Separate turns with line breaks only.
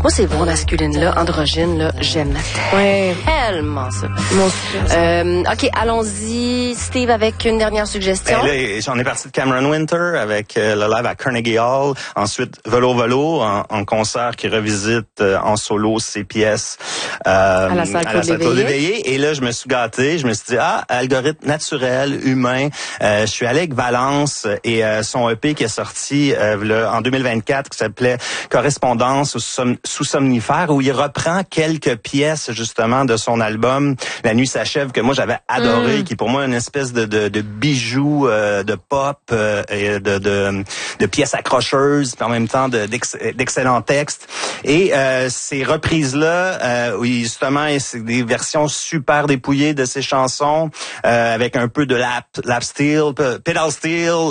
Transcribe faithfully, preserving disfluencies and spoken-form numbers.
Moi, ces voix masculines-là, androgynes, là, j'aime
Ouais.
tellement ça.
Mon
Euh, OK, allons-y, Steve, avec une dernière suggestion.
Ben là, j'en ai parti de Cameron Winter avec euh, le live à Carnegie Hall. Ensuite, Velo Velo en, en concert qui revisite euh, en solo ses pièces euh,
à la salle
Claude Léveillé. Et là, je me suis gâté. Je me suis dit, ah, algorithme naturel, humain. Euh, je suis allé avec Valence et euh, son E P qui est sorti euh, le, en deux mille vingt-quatre qui s'appelait Correspondance sous, sous somnifère, où il reprend quelques pièces justement de son album La nuit s'achève, que moi j'avais adoré, mm. qui est pour moi une espèce de, de, de bijou euh, de pop euh, et de, de, de pièces accrocheuses, puis en même temps de, d'ex, d'excellents textes. Et euh, ces reprises-là, euh, où justement c'est des versions super dépouillées de ses chansons, euh, avec un peu de lap, lap steel, pedal steel,